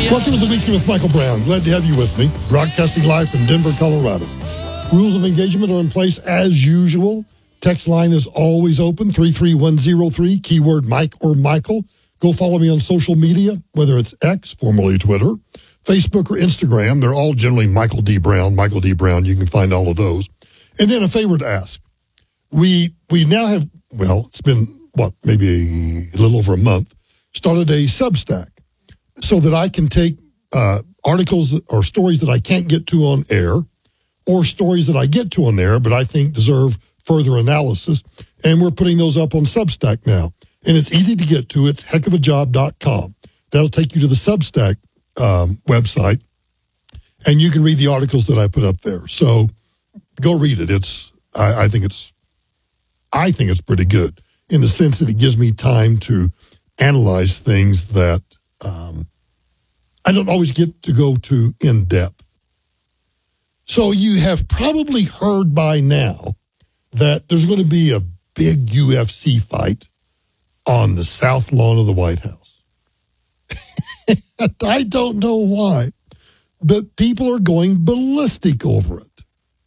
Welcome to the Weekend with Michael Brown. Glad to have you with me. Broadcasting live from Denver, Colorado. Rules of engagement are in place as usual. Text line is always open, 33103, keyword Mike or Michael. Go follow me on social media, whether it's X, formerly Twitter, Facebook, or Instagram. They're all generally Michael D. Brown. Michael D. Brown, you can find all of those. And then a favor to ask. We now have, well, it's been, maybe a little over a month, started a Substack so that I can take articles or stories that I can't get to on air or stories that I get to on air but I think deserve further analysis, and we're putting those up on Substack now. And it's easy to get to. It's heckofajob.com. That'll take you to the Substack website, and you can read the articles that I put up there. So go read it. I think it's pretty good in the sense that it gives me time to analyze things that I don't always get to go to in depth. So you have probably heard by now that there's going to be a big UFC fight on the south lawn of the White House. I don't know why, but people are going ballistic over it.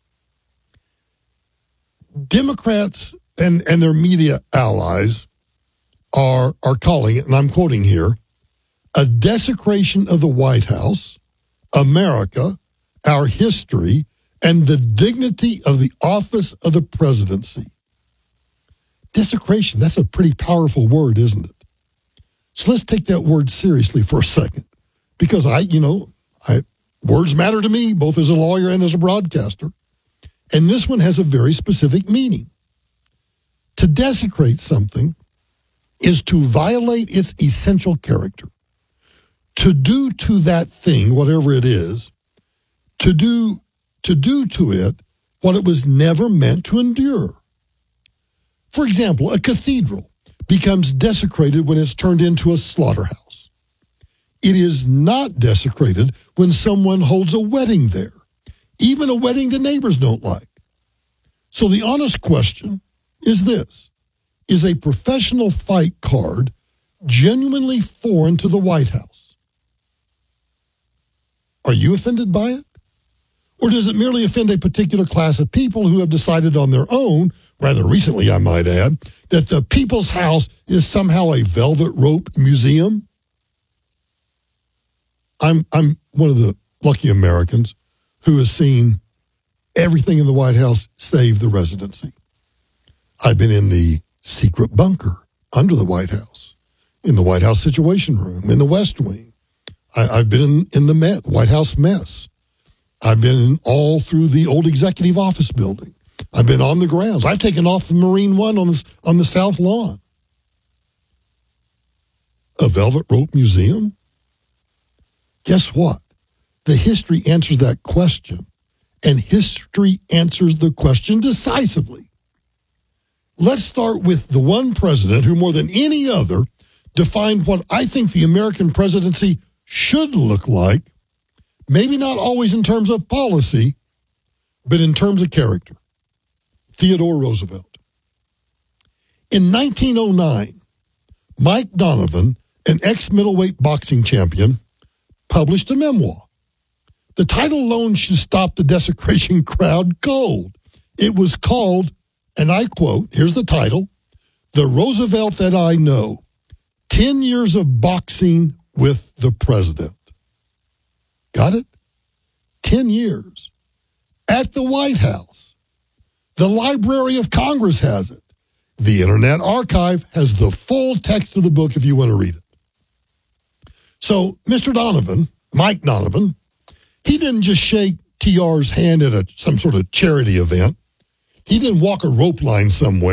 Democrats and their media allies are calling it, and I'm quoting here, a desecration of the White House, America, our history, and the dignity of the office of the presidency. Desecration, that's a pretty powerful word, isn't it? So let's take that word seriously for a second, because words matter to me, both as a lawyer and as a broadcaster. And this one has a very specific meaning. To desecrate something is to violate its essential character. To do to that thing, whatever it is, to do to it what it was never meant to endure. For example, a cathedral becomes desecrated when it's turned into a slaughterhouse. It is not desecrated when someone holds a wedding there, even a wedding the neighbors don't like. So the honest question is this: is a professional fight card genuinely foreign to the White House? Are you offended by it? Or does it merely offend a particular class of people who have decided on their own, rather recently I might add, that the People's House is somehow a velvet rope museum? I'm one of the lucky Americans who has seen everything in the White House save the residency. I've been in the secret bunker under the White House, in the White House Situation Room, in the West Wing. I've been in the White House mess. I've been all through the old executive office building. I've been on the grounds. I've taken off the Marine One on the South Lawn. A velvet rope museum? Guess what? The history answers that question, and history answers the question decisively. Let's start with the one president who, more than any other, defined what I think the American presidency should look like, maybe not always in terms of policy, but in terms of character. Theodore Roosevelt. In 1909, Mike Donovan, an ex-middleweight boxing champion, published a memoir. The title alone should stop the desecration crowd cold. It was called, and I quote, here's the title, The Roosevelt That I Know, 10 Years of Boxing with the President. Got it? 10 years. At the White House. The Library of Congress has it. The Internet Archive has the full text of the book if you want to read it. So, Mr. Donovan, Mike Donovan, he didn't just shake TR's hand at some sort of charity event. He didn't walk a rope line somewhere.